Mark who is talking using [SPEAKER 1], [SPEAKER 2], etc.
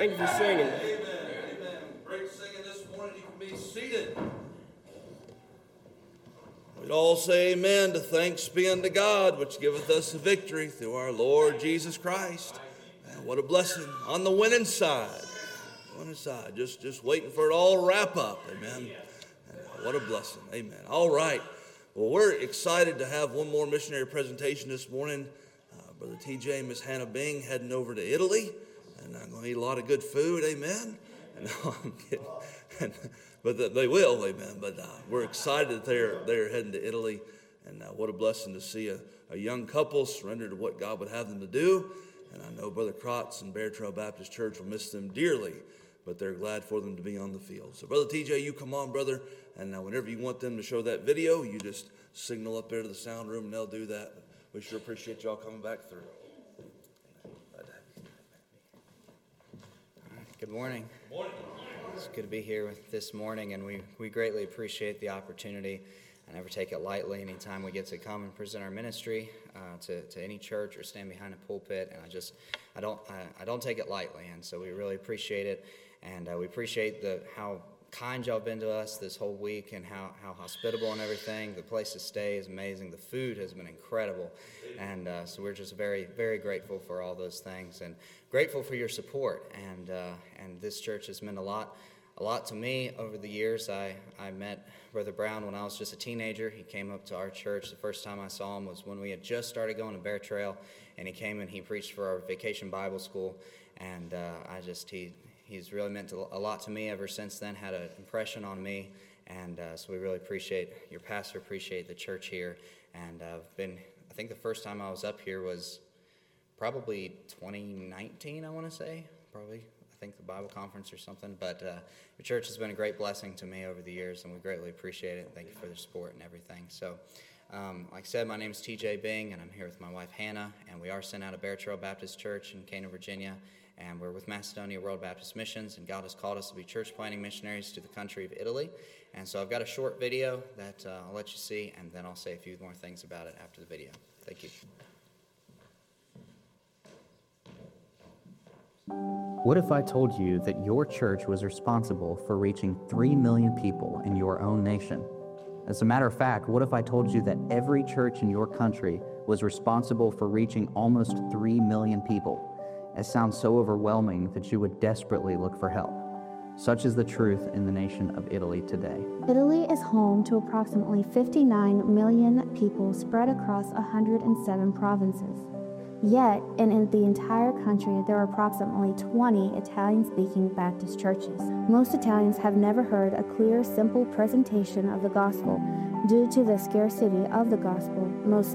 [SPEAKER 1] Thank you for singing.
[SPEAKER 2] Amen. Great singing this morning. You can be seated. We'd all say amen to thanks be unto God, which giveth us the victory through our Lord Jesus Christ. Man, what a blessing on the winning side. Winning side. Just waiting for it all to wrap up. Amen. And what a blessing. Amen. All right. Well, we're excited to have one more missionary presentation this morning. Brother TJ and Miss Hannah Bing heading over to Italy. And I'm going to eat a lot of good food. Amen. And no, I'm kidding. But they will, amen. But we're excited that they're heading to Italy, and what a blessing to see a young couple surrender to what God would have them to do. And I know Brother Krotz and Bear Trail Baptist Church will miss them dearly, but they're glad for them to be on the field. So, Brother TJ, you come on, brother, and whenever you want them to show that video, you just signal up there to the sound room, and they'll do that. But we sure appreciate y'all coming back through.
[SPEAKER 3] Good morning.
[SPEAKER 2] Good morning.
[SPEAKER 3] It's good to be here this morning, and we greatly appreciate the opportunity. I never take it lightly anytime we get to come and present our ministry to any church or stand behind a pulpit, and I don't take it lightly, and so we really appreciate it, and we appreciate how kind y'all have been to us this whole week, and how hospitable and everything. The place to stay is amazing. The food has been incredible, and so we're just very, very grateful for all those things, and grateful for your support. And this church has meant a lot to me over the years. I met Brother Brown when I was just a teenager. He came up to our church. The first time I saw him was when we had just started going to Bear Trail, and he came and he preached for our Vacation Bible School, and he's really meant a lot to me ever since then, had an impression on me, and so we really appreciate your pastor, appreciate the church here, and I think the first time I was up here was probably 2019, I want to say, I think the Bible conference or something, but your church has been a great blessing to me over the years, and we greatly appreciate it. Thank you for the support and everything. So, like I said, my name is TJ Bing, and I'm here with my wife Hannah, and we are sent out of Bear Trail Baptist Church in Cana, Virginia, and we're with Macedonia World Baptist Missions, and God has called us to be church planting missionaries to the country of Italy. And so I've got a short video that I'll let you see, and then I'll say a few more things about it after the video. Thank you.
[SPEAKER 4] What if I told you that your church was responsible for reaching 3 million people in your own nation? As a matter of fact, what if I told you that every church in your country was responsible for reaching almost 3 million people? It sounds so overwhelming that you would desperately look for help. Such is the truth in the nation of Italy today.
[SPEAKER 5] Italy is home to approximately 59 million people spread across 107 provinces. Yet, in the entire country, there are approximately 20 Italian-speaking Baptist churches. Most Italians have never heard a clear, simple presentation of the gospel due to the scarcity of the gospel. Most